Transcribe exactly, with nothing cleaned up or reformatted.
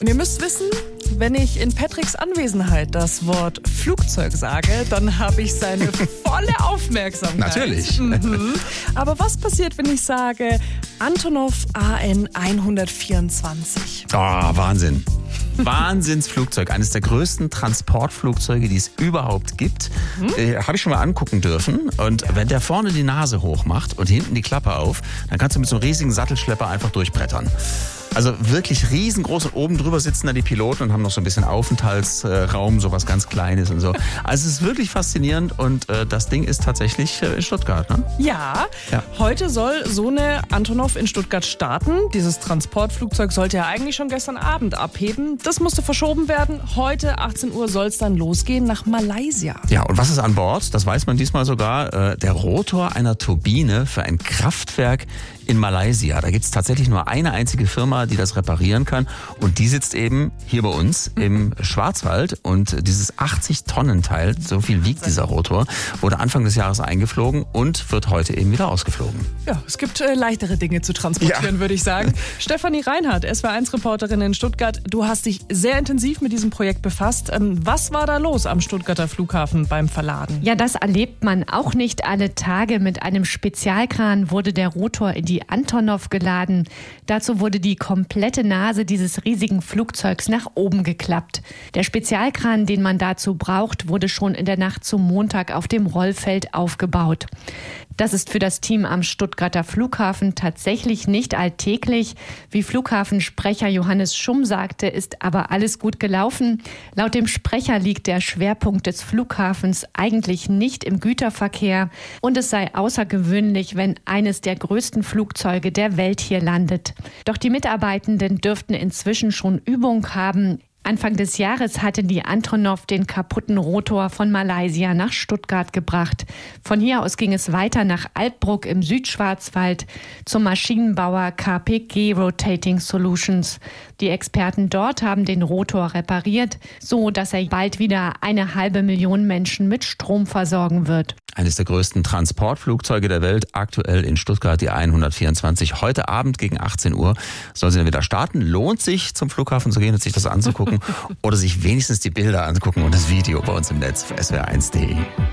Und ihr müsst wissen, wenn ich in Patricks Anwesenheit das Wort Flugzeug sage, dann habe ich seine volle Aufmerksamkeit. Natürlich. Mhm. Aber was passiert, wenn ich sage Antonov A N hundertvierundzwanzig? Oh, Wahnsinn. Wahnsinnsflugzeug, eines der größten Transportflugzeuge, die es überhaupt gibt. Mhm. Äh, Habe ich schon mal angucken dürfen. Und wenn der vorne die Nase hoch macht und hinten die Klappe auf, dann kannst du mit so einem riesigen Sattelschlepper einfach durchbrettern. Also wirklich riesengroß, und oben drüber sitzen dann die Piloten und haben noch so ein bisschen Aufenthaltsraum, so was ganz Kleines und so. Also es ist wirklich faszinierend, und äh, das Ding ist tatsächlich äh, in Stuttgart, ne? Ja, ja, heute soll so eine Antonov in Stuttgart starten. Dieses Transportflugzeug sollte ja eigentlich schon gestern Abend abheben. Das musste verschoben werden. Heute achtzehn Uhr soll es dann losgehen nach Malaysia. Ja, und was ist an Bord? Das weiß man diesmal sogar. Äh, der Rotor einer Turbine für ein Kraftwerk in Malaysia. Da gibt es tatsächlich nur eine einzige Firma, die das reparieren kann, und die sitzt eben hier bei uns im Schwarzwald, und dieses achtzig Tonnen Teil, so viel wiegt dieser Rotor, wurde Anfang des Jahres eingeflogen und wird heute eben wieder ausgeflogen. Ja, es gibt äh, leichtere Dinge zu transportieren, ja, würde ich sagen. Stefanie Reinhardt, S W R eins Reporterin in Stuttgart, du hast dich sehr intensiv mit diesem Projekt befasst. Ähm, was war da los am Stuttgarter Flughafen beim Verladen? Ja, das erlebt man auch nicht alle Tage. Mit einem Spezialkran wurde der Rotor in die Antonov geladen. Dazu wurde die komplette Nase dieses riesigen Flugzeugs nach oben geklappt. Der Spezialkran, den man dazu braucht, wurde schon in der Nacht zum Montag auf dem Rollfeld aufgebaut. Das ist für das Team am Stuttgarter Flughafen tatsächlich nicht alltäglich. Wie Flughafensprecher Johannes Schumm sagte, ist aber alles gut gelaufen. Laut dem Sprecher liegt der Schwerpunkt des Flughafens eigentlich nicht im Güterverkehr, und es sei außergewöhnlich, wenn eines der größten Flugzeuge der Welt hier landet. Doch die Mitarbeitenden dürften inzwischen schon Übung haben. Anfang des Jahres hatte die Antonov den kaputten Rotor von Malaysia nach Stuttgart gebracht. Von hier aus ging es weiter nach Alpbruck im Südschwarzwald zum Maschinenbauer K P G Rotating Solutions. Die Experten dort haben den Rotor repariert, so dass er bald wieder eine halbe Million Menschen mit Strom versorgen wird. Eines der größten Transportflugzeuge der Welt, aktuell in Stuttgart, die A N hundertvierundzwanzig. Heute Abend gegen achtzehn Uhr soll sie dann wieder starten. Lohnt sich, zum Flughafen zu gehen und sich das anzugucken oder sich wenigstens die Bilder angucken und das Video bei uns im Netz auf S W R eins punkt de.